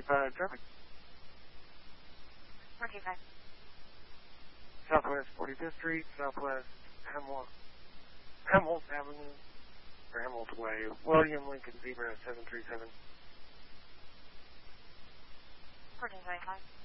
traffic. 425. Southwest 45th Street, Southwest Humboldt Avenue, or Humboldt Way, William Lincoln Zebra 737. 1425.